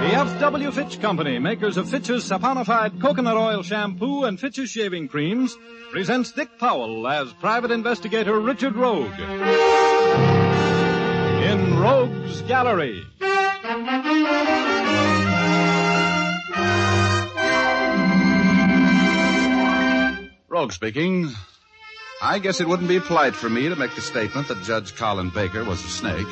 The F.W. Fitch Company, makers of Fitch's saponified coconut oil shampoo and Fitch's shaving creams, presents Dick Powell as private investigator Richard Rogue. In Rogue's Gallery. Rogue speaking. I guess it wouldn't be polite for me to make the statement that Judge Colin Baker was a snake.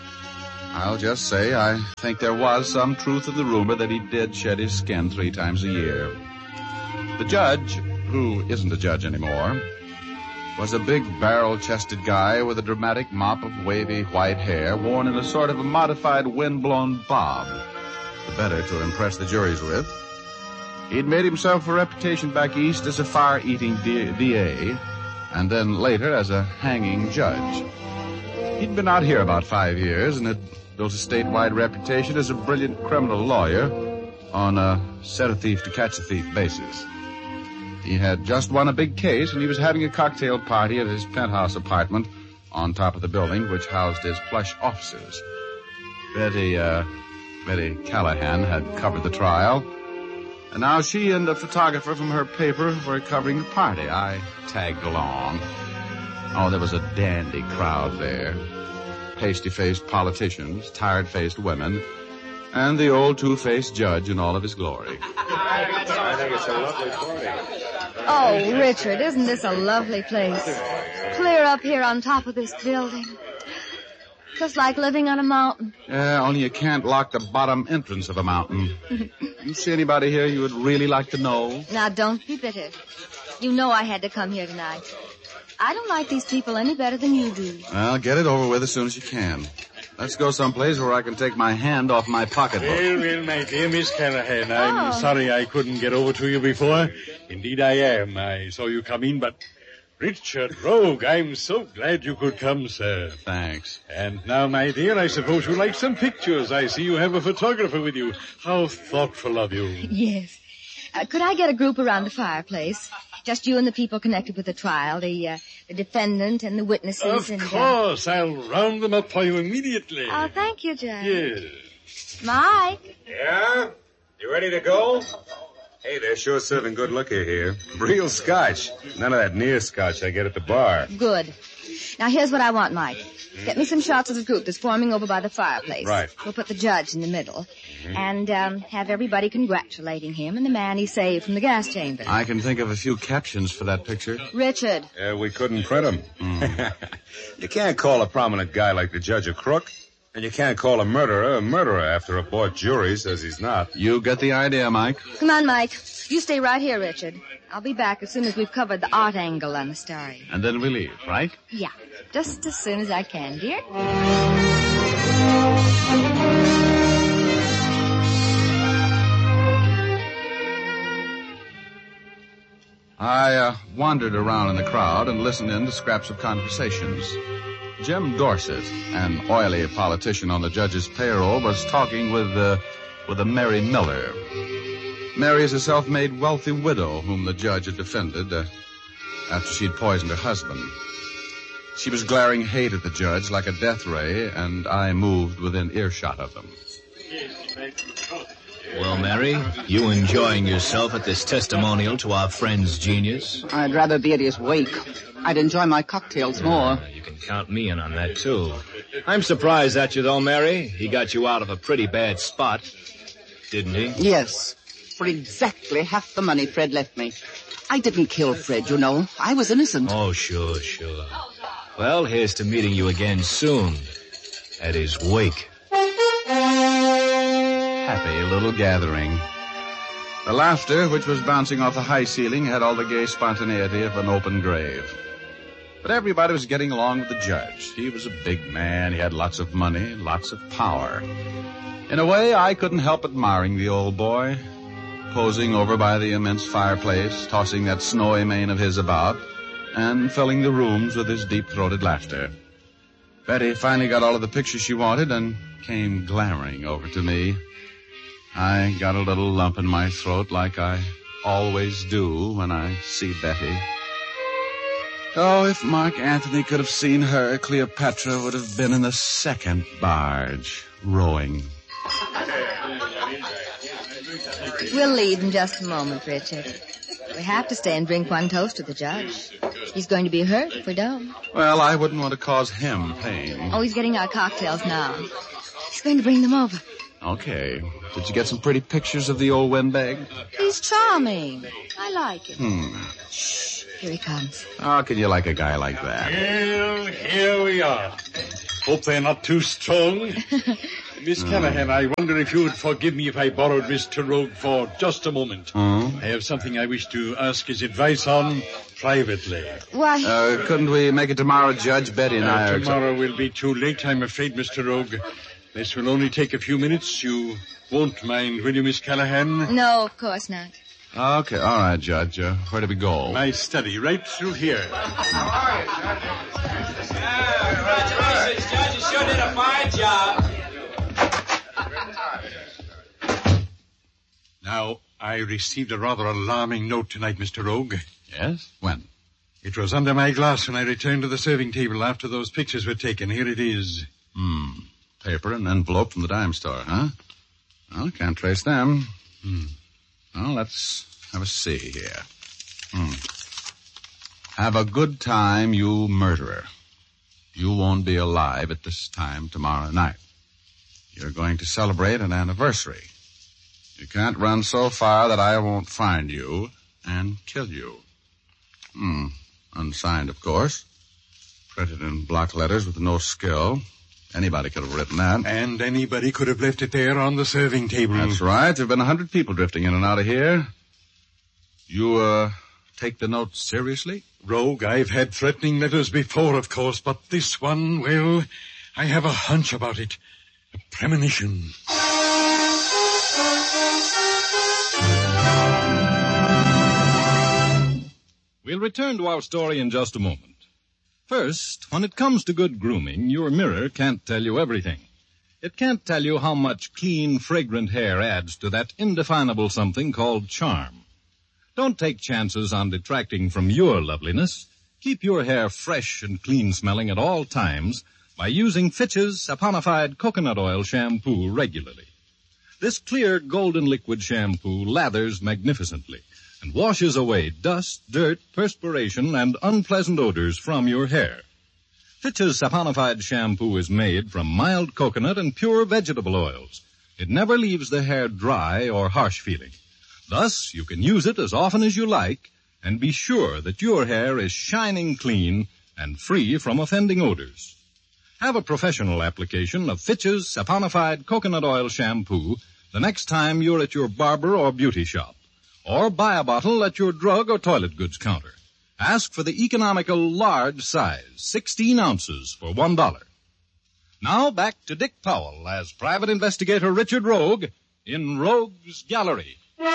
I'll just say I think there was some truth in the rumor that he did shed his skin 3 times a year. The judge, who isn't a judge anymore, was a big barrel-chested guy with a dramatic mop of wavy white hair worn in a sort of a modified wind-blown bob, the better to impress the juries with. He'd made himself a reputation back east as a fire-eating DA, and then later as a hanging judge. He'd been out here about 5 years and had built a statewide reputation as a brilliant criminal lawyer on a set-a-thief-to-catch-a-thief basis. He had just won a big case, and he was having a cocktail party at his penthouse apartment on top of the building, which housed his plush officers. Betty Callahan had covered the trial, and now she and a photographer from her paper were covering the party. I tagged along. Oh, there was a dandy crowd there. Pasty-faced politicians, tired-faced women, and the old two-faced judge in all of his glory. I think it's a lovely party. Oh, Richard, isn't this a lovely place? Clear up here on top of this building. Just like living on a mountain. Yeah, only you can't lock the bottom entrance of a mountain. You see anybody here you would really like to know? Now, don't be bitter. You know I had to come here tonight. I don't like these people any better than you do. Well, get it over with as soon as you can. Let's go someplace where I can take my hand off my pocketbook. Well, my dear Miss Callahan, I'm sorry I couldn't get over to you before. Indeed I am. I saw you come in, but... Richard Rogue, I'm so glad you could come, sir. Thanks. And now, my dear, I suppose you'd like some pictures. I see you have a photographer with you. How thoughtful of you. Yes. Could I get a group around the fireplace? Just you and the people connected with the trial, the defendant and the witnesses. Of course. I'll round them up for you immediately. Oh, thank you, Judge. Yes. Mike? Yeah? You ready to go? Hey, they're sure serving good liquor here. Real scotch. None of that near scotch I get at the bar. Good. Now, here's what I want, Mike. Get me some shots of the group that's forming over by the fireplace. Right. We'll put the judge in the middle. And have everybody congratulating him and the man he saved from the gas chamber. I can think of a few captions for that picture. Richard. We couldn't print them. You can't call a prominent guy like the judge a crook. And you can't call a murderer after a board jury says he's not. You get the idea, Mike. Come on, Mike. You stay right here, Richard. I'll be back as soon as we've covered the art angle on the story. And then we leave, right? Yeah, just as soon as I can, dear. I wandered around in the crowd and listened in to scraps of conversations. Jim Dorsett, an oily politician on the judge's payroll, was talking with a Mary Miller. Mary is a self-made wealthy widow whom the judge had defended after she'd poisoned her husband. She was glaring hate at the judge like a death ray, and I moved within earshot of them. Well, Mary, you enjoying yourself at this testimonial to our friend's genius? I'd rather be at his wake. I'd enjoy my cocktails more. You can count me in on that, too. I'm surprised at you, though, Mary. He got you out of a pretty bad spot, didn't he? Yes, for exactly half the money Fred left me. I didn't kill Fred, you know. I was innocent. Oh, sure. Well, here's to meeting you again soon at his wake. Happy little gathering. The laughter, which was bouncing off the high ceiling, had all the gay spontaneity of an open grave. But everybody was getting along with the judge. He was a big man. He had lots of money, lots of power. In a way, I couldn't help admiring the old boy, posing over by the immense fireplace, tossing that snowy mane of his about, and filling the rooms with his deep-throated laughter. Betty finally got all of the pictures she wanted and came glaring over to me. I got a little lump in my throat like I always do when I see Betty. Oh, if Mark Antony could have seen her, Cleopatra would have been in the second barge, rowing. We'll leave in just a moment, Richard. We have to stay and drink one toast to the judge. He's going to be hurt if we don't. Well, I wouldn't want to cause him pain. Oh, he's getting our cocktails now. He's going to bring them over. Okay. Did you get some pretty pictures of the old windbag? He's charming. I like him. Shh. Here he comes. How can you like a guy like that? Well, here we are. Hope they're not too strong. Miss Callahan, I wonder if you would forgive me if I borrowed Mr. Rogue for just a moment. I have something I wish to ask his advice on privately. Why? Couldn't we make it tomorrow, Judge? Betty and I are... Tomorrow will be too late, I'm afraid, Mr. Rogue. This will only take a few minutes. You won't mind, will you, Miss Callahan? No, of course not. Okay, all right, Judge. Where do we go? My study, right through here. Congratulations, Judge. You sure did a fine job. Now, I received a rather alarming note tonight, Mr. Rogue. Yes? When? It was under my glass when I returned to the serving table after those pictures were taken. Here it is. Paper and envelope from the dime store, huh? Well, can't trace them. Well, let's have a see here. Have a good time, you murderer. You won't be alive at this time tomorrow night. You're going to celebrate an anniversary. You can't run so far that I won't find you and kill you. Unsigned, of course. Printed in block letters with no skill. Anybody could have written that. And anybody could have left it there on the serving table. That's right. There have been 100 people drifting in and out of here. You, take the note seriously? Rogue, I've had threatening letters before, of course, but this one, well, I have a hunch about it. A premonition. We'll return to our story in just a moment. First, when it comes to good grooming, your mirror can't tell you everything. It can't tell you how much clean, fragrant hair adds to that indefinable something called charm. Don't take chances on detracting from your loveliness. Keep your hair fresh and clean-smelling at all times by using Fitch's saponified coconut oil shampoo regularly. This clear, golden liquid shampoo lathers magnificently and washes away dust, dirt, perspiration, and unpleasant odors from your hair. Fitch's saponified shampoo is made from mild coconut and pure vegetable oils. It never leaves the hair dry or harsh feeling. Thus, you can use it as often as you like and be sure that your hair is shining clean and free from offending odors. Have a professional application of Fitch's saponified coconut oil shampoo the next time you're at your barber or beauty shop. Or buy a bottle at your drug or toilet goods counter. Ask for the economical large size, 16 ounces for $1. Now back to Dick Powell as Private Investigator Richard Rogue in Rogue's Gallery.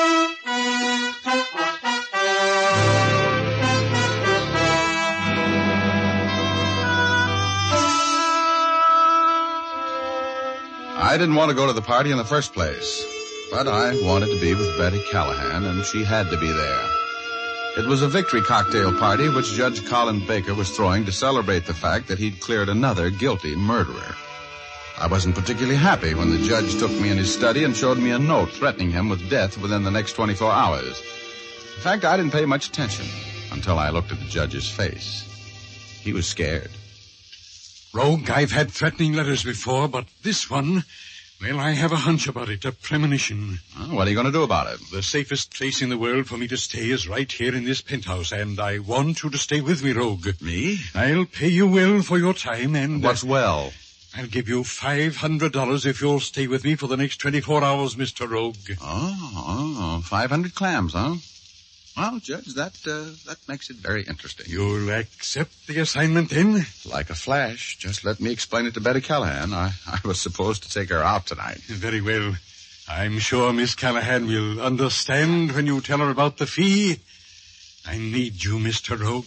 I didn't want to go to the party in the first place. But I wanted to be with Betty Callahan, and she had to be there. It was a victory cocktail party which Judge Colin Baker was throwing to celebrate the fact that he'd cleared another guilty murderer. I wasn't particularly happy when the judge took me in his study and showed me a note threatening him with death within the next 24 hours. In fact, I didn't pay much attention until I looked at the judge's face. He was scared. Rogue, I've had threatening letters before, but this one... Well, I have a hunch about it, a premonition. Well, what are you going to do about it? The safest place in the world for me to stay is right here in this penthouse, and I want you to stay with me, Rogue. Me? I'll pay you well for your time, and... What's well? I'll give you $500 if you'll stay with me for the next 24 hours, Mr. Rogue. Oh, 500 clams, huh? Well, Judge, that makes it very interesting. You'll accept the assignment, then? Like a flash. Just let me explain it to Betty Callahan. I was supposed to take her out tonight. Very well. I'm sure Miss Callahan will understand when you tell her about the fee. I need you, Mr. Rogue.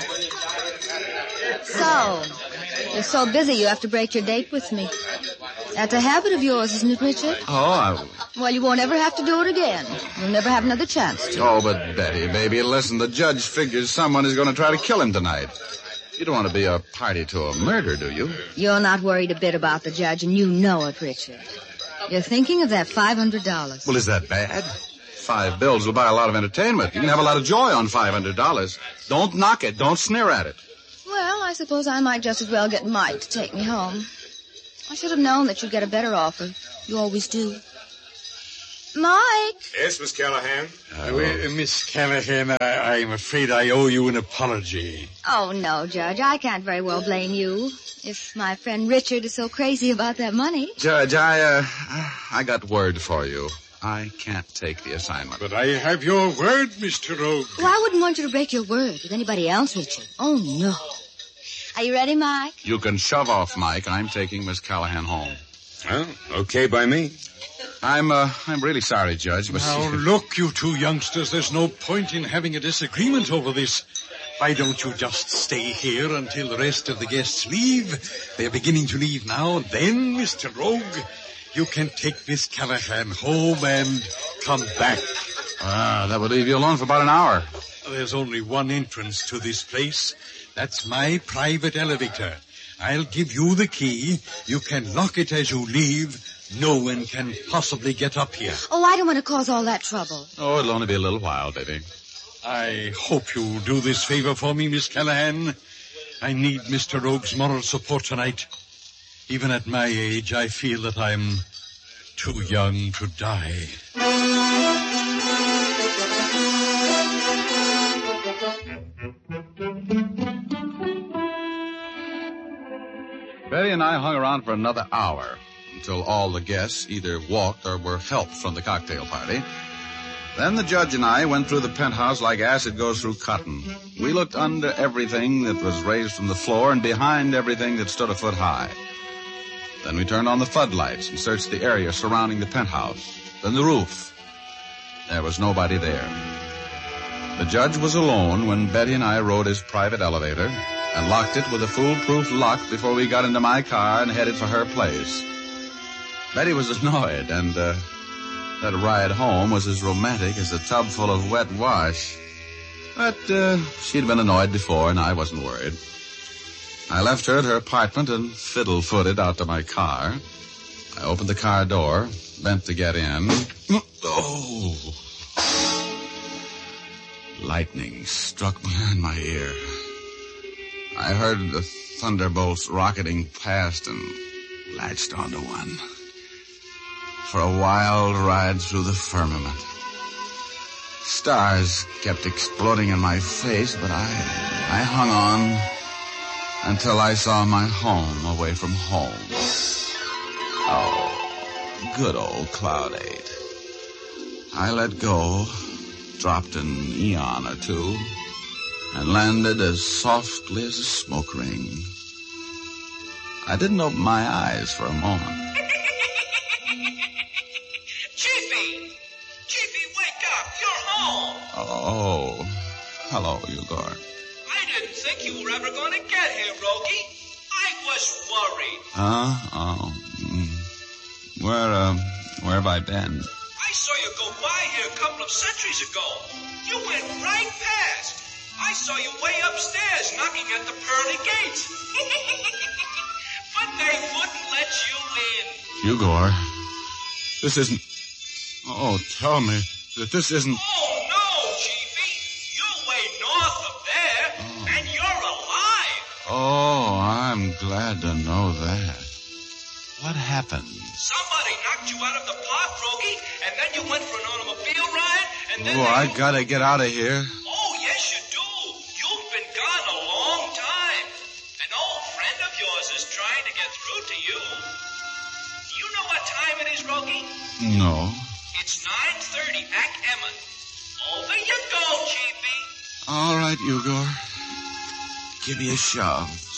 So, you're so busy you have to break your date with me. That's a habit of yours, isn't it, Richard? Oh, Well, you won't ever have to do it again. You'll never have another chance to. Oh, but Betty, baby, listen, the judge figures someone is going to try to kill him tonight. You don't want to be a party to a murder, do you? You're not worried a bit about the judge, and you know it, Richard. You're thinking of that $500. Well, is that bad? 5 bills will buy a lot of entertainment. You can have a lot of joy on $500. Don't knock it. Don't sneer at it. Well, I suppose I might just as well get Mike to take me home. I should have known that you'd get a better offer. You always do. Mike! Yes, Miss Callahan? Miss Callahan, I'm afraid I owe you an apology. Oh, no, Judge. I can't very well blame you. If my friend Richard is so crazy about that money. Judge, I got word for you. I can't take the assignment. But I have your word, Mr. Rogue. Well, I wouldn't want you to break your word with anybody else, Richard. Oh, no. Are you ready, Mike? You can shove off, Mike. I'm taking Miss Callahan home. Well, okay by me. I'm really sorry, Judge, but... Now, look, you two youngsters, there's no point in having a disagreement over this. Why don't you just stay here until the rest of the guests leave? They're beginning to leave now. Then, Mr. Rogue, you can take Miss Callahan home and come back. That would leave you alone for about an hour. There's only one entrance to this place. That's my private elevator. I'll give you the key. You can lock it as you leave. No one can possibly get up here. Oh, I don't want to cause all that trouble. Oh, it'll only be a little while, baby. I hope you'll do this favor for me, Miss Callahan. I need Mr. Rogue's moral support tonight. Even at my age, I feel that I'm too young to die. Betty and I hung around for another hour until all the guests either walked or were helped from the cocktail party. Then the judge and I went through the penthouse like acid goes through cotton. We looked under everything that was raised from the floor and behind everything that stood a foot high. Then we turned on the floodlights and searched the area surrounding the penthouse. Then the roof. There was nobody there. The judge was alone when Betty and I rode his private elevator and locked it with a foolproof lock before we got into my car and headed for her place. Betty was annoyed, and that ride home was as romantic as a tub full of wet wash. But she'd been annoyed before, and I wasn't worried. I left her at her apartment and fiddle-footed out to my car. I opened the car door, bent to get in. Oh! Lightning struck behind my ear. I heard the thunderbolts rocketing past and latched onto one. For a wild ride through the firmament. Stars kept exploding in my face, but I hung on until I saw my home away from home. Oh, good old Cloud 8. I let go, dropped an eon or two, and landed as softly as a smoke ring. I didn't open my eyes for a moment. Chiefy, wake up. You're home. Oh, hello, Igor. I didn't think you were ever going to get here, Rogie. I was worried. Oh. Where have I been? I saw you go by here a couple of centuries ago. You went right past. I saw you way upstairs knocking at the pearly gates. But they wouldn't let you in. Igor, this isn't... Oh, tell me that this isn't... Oh, no, Chiefy. You're way north of there, and you're alive. Oh, I'm glad to know that. What happened? Somebody knocked you out of the park, Rogie, and then you went for an automobile ride, and then... Oh, I gotta get out of here. Oh, yes, you do. You've been gone a long time. An old friend of yours is trying to get through to you. Do you know what time it is, Rogie? No. It's 9:30, backgammon. Over you go, Chiefy. All right, Igor. Give me a shove.